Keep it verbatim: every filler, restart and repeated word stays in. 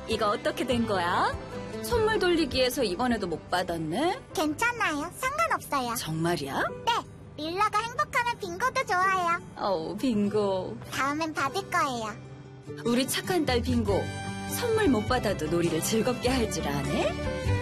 이거 어떻게 된 거야? 선물 돌리기에서 이번에도 못 받았네? 괜찮아요. 상관없어요. 정말이야? 네, 릴라가 행복하면 빙고도 좋아요. 어우, 빙고. 다음엔 받을 거예요. 우리 착한 딸 빙고. 선물 못 받아도 놀이를 즐겁게 할 줄 아네?